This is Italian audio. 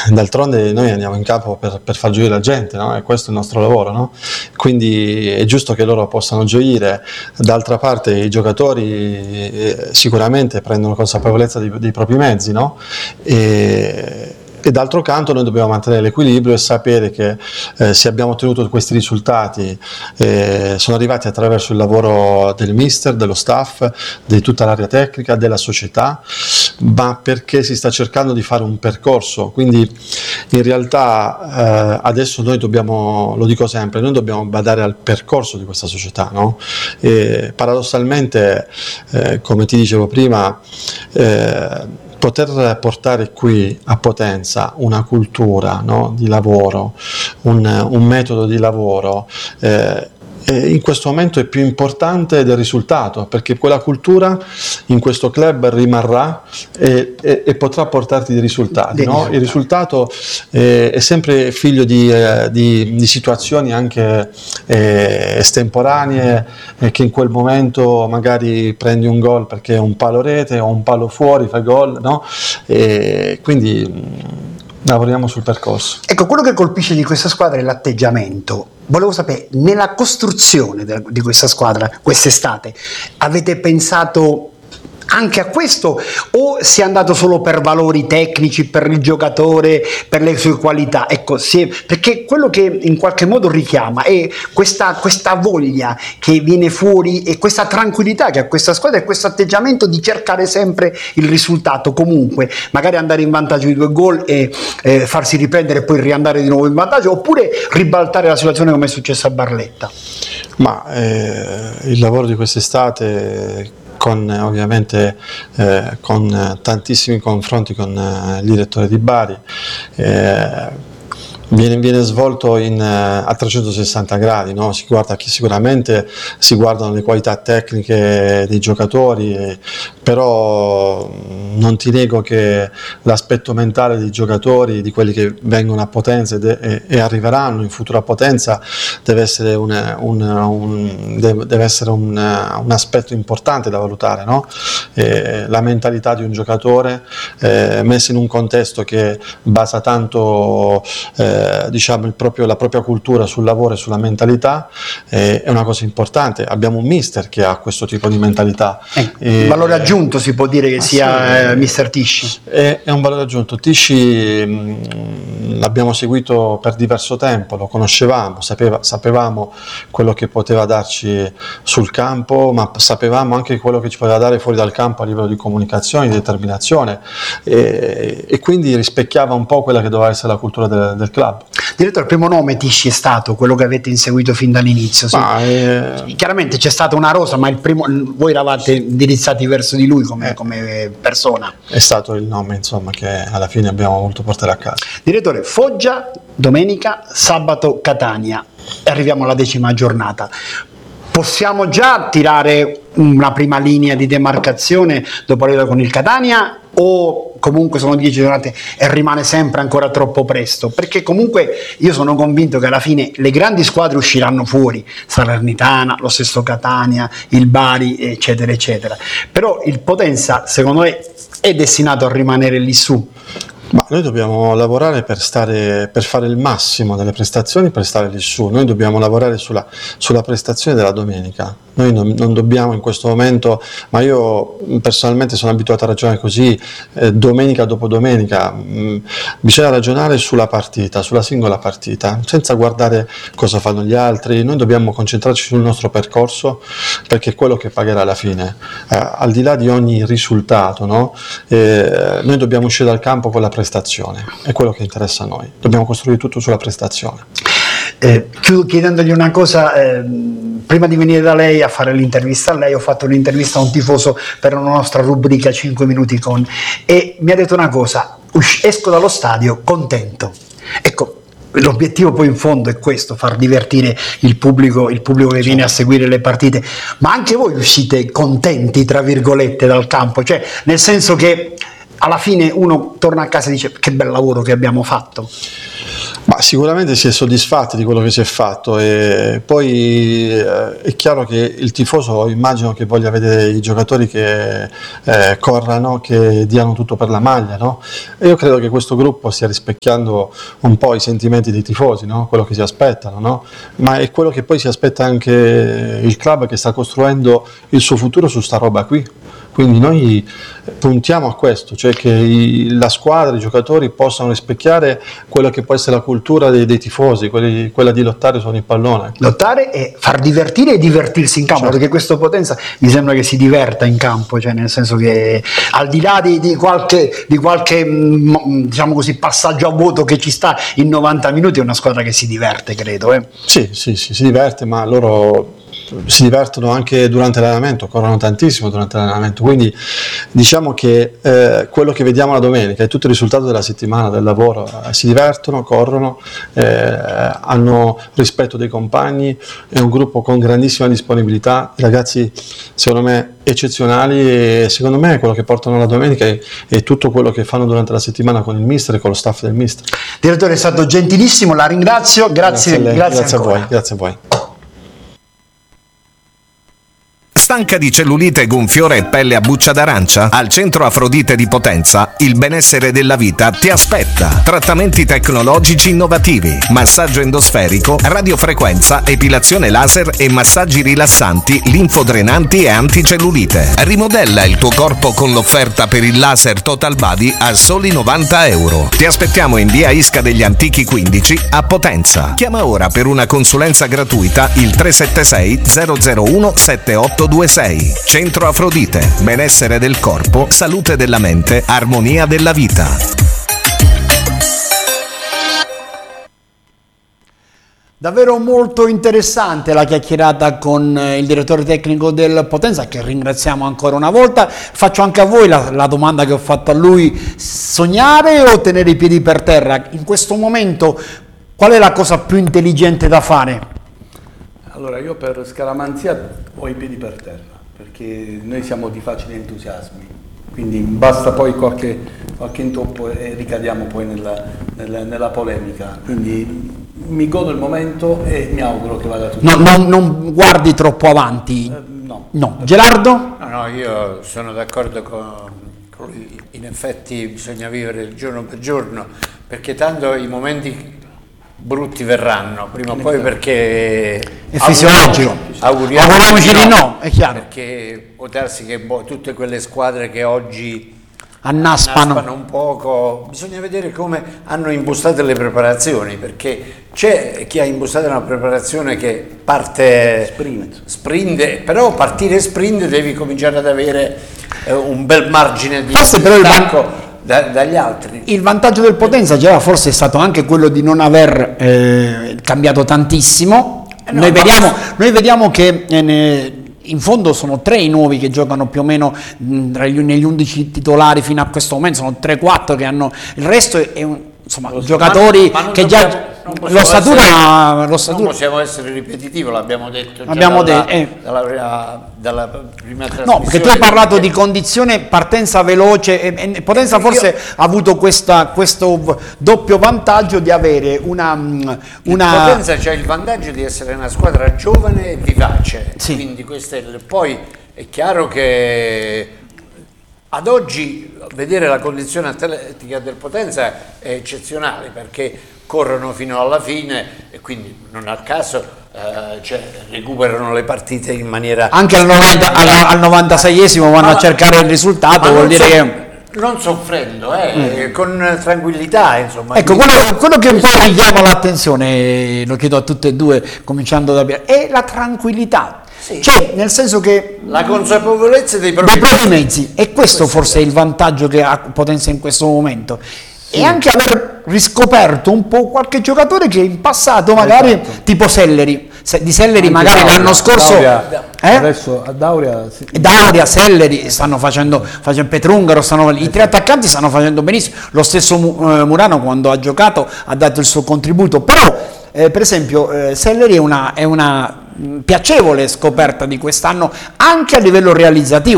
d'altronde noi andiamo in campo per far gioire la gente, no? E questo è il nostro lavoro, no? Quindi è giusto che loro possano gioire. D'altra parte i giocatori sicuramente prendono consapevolezza dei propri mezzi, no? E d'altro canto noi dobbiamo mantenere l'equilibrio e sapere che se abbiamo ottenuto questi risultati sono arrivati attraverso il lavoro del mister, dello staff, di tutta l'area tecnica, della società, ma perché si sta cercando di fare un percorso. Quindi in realtà adesso noi dobbiamo, lo dico sempre, noi dobbiamo badare al percorso di questa società, no? E paradossalmente, come ti dicevo prima, poter portare qui a Potenza una cultura, no, di lavoro, un metodo di lavoro, in questo momento è più importante del risultato, perché quella cultura in questo club rimarrà e potrà portarti dei risultati, no? Il risultato è sempre figlio di situazioni anche estemporanee, che in quel momento magari prendi un gol perché è un palo rete o un palo fuori, fai gol, no? E quindi lavoriamo sul percorso. Ecco, quello che colpisce di questa squadra è l'atteggiamento. Volevo sapere, nella costruzione di questa squadra quest'estate, avete pensato anche a questo o si è andato solo per valori tecnici, per il giocatore, per le sue qualità? Ecco, perché quello che in qualche modo richiama è questa voglia che viene fuori e questa tranquillità che ha questa squadra e questo atteggiamento di cercare sempre il risultato comunque, magari andare in vantaggio di 2 gol e farsi riprendere e poi riandare di nuovo in vantaggio, oppure ribaltare la situazione come è successo a Barletta. Ma il lavoro di quest'estate, ovviamente con tantissimi confronti con il direttore di Bari, viene svolto a 360 gradi, no? Sicuramente si guardano le qualità tecniche dei giocatori, però non ti nego che l'aspetto mentale dei giocatori, di quelli che vengono a Potenza e arriveranno in futuro a Potenza, deve essere un aspetto importante da valutare, no? La mentalità di un giocatore messa in un contesto che basa tanto diciamo la propria cultura sul lavoro e sulla mentalità, è una cosa importante. Abbiamo un mister che ha questo tipo di mentalità. Valore aggiunto si può dire che sia mister Tisci? È un valore aggiunto. Tisci l'abbiamo seguito per diverso tempo, lo conoscevamo, sapevamo quello che poteva darci sul campo, ma sapevamo anche quello che ci poteva dare fuori dal campo a livello di comunicazione, di determinazione, e quindi rispecchiava un po' quella che doveva essere la cultura del club. Direttore, il primo nome Tisci è stato quello che avete inseguito fin dall'inizio? Sì. Chiaramente c'è stata una rosa, ma voi eravate indirizzati verso di lui come persona. È stato il nome, insomma, che alla fine abbiamo voluto portare a casa. Direttore, Foggia, domenica, sabato Catania. Arriviamo alla 10ª giornata. Possiamo già tirare una prima linea di demarcazione dopo averla con il Catania, o comunque sono 10 giornate e rimane sempre ancora troppo presto? Perché comunque io sono convinto che alla fine le grandi squadre usciranno fuori, Salernitana, lo stesso Catania, il Bari, eccetera eccetera, però il Potenza secondo me è destinato a rimanere lì su. Ma noi dobbiamo lavorare per fare il massimo delle prestazioni, per stare lì su. Noi dobbiamo lavorare sulla prestazione della domenica. Noi non dobbiamo in questo momento, ma io personalmente sono abituato a ragionare così, domenica dopo domenica. Bisogna ragionare sulla partita, sulla singola partita, senza guardare cosa fanno gli altri. Noi dobbiamo concentrarci sul nostro percorso, perché è quello che pagherà alla fine, al di là di ogni risultato, no? Noi dobbiamo uscire dal campo con la prestazione, è quello che interessa a noi. Dobbiamo costruire tutto sulla prestazione. Chiudo chiedendogli una cosa. Prima di venire da lei a fare l'intervista a lei, ho fatto un'intervista a un tifoso per una nostra rubrica 5 minuti con, e mi ha detto una cosa: esco dallo stadio contento. Ecco, l'obiettivo poi in fondo è questo, far divertire il pubblico che viene a seguire le partite, ma anche voi uscite contenti, tra virgolette, dal campo, cioè nel senso che alla fine uno torna a casa e dice che bel lavoro che abbiamo fatto. Ma sicuramente si è soddisfatti di quello che si è fatto, e poi è chiaro che il tifoso immagino che voglia vedere i giocatori che corrano, che diano tutto per la maglia, no? E io credo che questo gruppo stia rispecchiando un po' i sentimenti dei tifosi, no? Quello che si aspettano, no? Ma è quello che poi si aspetta anche il club, che sta costruendo il suo futuro su sta roba qui. Quindi noi puntiamo a questo, cioè che la squadra, i giocatori possano rispecchiare quella che può essere la cultura dei tifosi, quella di lottare con il pallone. Lottare e far divertire e divertirsi in campo, certo. Perché questo Potenza mi sembra che si diverta in campo, cioè nel senso che al di là di qualche diciamo così, passaggio a vuoto che ci sta in 90 minuti, è una squadra che si diverte, credo. Sì, si diverte, ma loro si divertono anche durante l'allenamento, corrono tantissimo durante l'allenamento, quindi diciamo che quello che vediamo la domenica è tutto il risultato della settimana, del lavoro. Si divertono, corrono, hanno rispetto dei compagni, è un gruppo con grandissima disponibilità, i ragazzi secondo me eccezionali, e secondo me quello che portano la domenica è tutto quello che fanno durante la settimana con il mister e con lo staff del mister. Direttore, è stato gentilissimo, la ringrazio, grazie a voi, grazie a voi. Stanca di cellulite, gonfiore e pelle a buccia d'arancia? Al Centro Afrodite di Potenza il benessere della vita ti aspetta. Trattamenti tecnologici innovativi, massaggio endosferico, radiofrequenza, epilazione laser e massaggi rilassanti, linfodrenanti e anticellulite. Rimodella il tuo corpo con l'offerta per il laser Total Body a soli €90. Ti aspettiamo in via Isca degli Antichi 15 a Potenza. Chiama ora per una consulenza gratuita il 376 001 7826. Centro Afrodite, benessere del corpo, salute della mente, armonia della vita. Davvero molto interessante la chiacchierata con il direttore tecnico del Potenza, che ringraziamo ancora una volta. Faccio anche a voi la domanda che ho fatto a lui: sognare o tenere i piedi per terra? In questo momento qual è la cosa più intelligente da fare? Allora, io per scaramanzia ho i piedi per terra, perché noi siamo di facili entusiasmi, quindi basta poi qualche intoppo e ricadiamo poi nella polemica. Quindi mi godo il momento e mi auguro che vada tutto. Non guardi troppo avanti? No. Gerardo? No, io sono d'accordo con lui. In effetti bisogna vivere il giorno per giorno, perché tanto i momenti brutti verranno prima o poi, perché è fisiologico. Auguriamoci di no, è chiaro, perché può darsi che tutte quelle squadre che oggi annaspano un poco, bisogna vedere come hanno impostato le preparazioni, perché c'è chi ha impostato una preparazione che parte sprint, però partire sprint devi cominciare ad avere un bel margine di distacco dagli altri. Il vantaggio del Potenza già forse è stato anche quello di non aver cambiato tantissimo. Noi vediamo che in fondo sono 3 i nuovi che giocano più o meno negli 11 titolari fino a questo momento, sono 3-4 che hanno, il resto è giocatori che già l'ossatura non possiamo essere ripetitivi, l'abbiamo detto dalla prima trasmissione. No, perché tu hai parlato di condizione partenza veloce e Potenza forse ha avuto questo doppio vantaggio di avere una Potenza c'ha il vantaggio di essere una squadra giovane e vivace, sì. Quindi poi è chiaro che ad oggi vedere la condizione atletica del Potenza è eccezionale, perché corrono fino alla fine e quindi non a caso recuperano le partite in maniera... Anche al 96esimo vanno a cercare il risultato, vuol dire che... Non soffrendo, con tranquillità, insomma. Ecco, quello che un po' richiama l'attenzione, lo chiedo a tutte e due, cominciando da Piero, è la tranquillità. Sì. Cioè, nel senso che... La consapevolezza dei propri mezzi. E questo forse è il vantaggio che ha Potenza in questo momento. Sì. E anche aver riscoperto un po' qualche giocatore che in passato magari, tipo Selleri, di Selleri anche magari l'anno scorso... Adesso a Dauria, Selleri stanno facendo Petrungaro, i 3 attaccanti stanno facendo benissimo. Lo stesso Murano, quando ha giocato, ha dato il suo contributo. Però, per esempio, Selleri è una piacevole scoperta di quest'anno anche a livello realizzativo.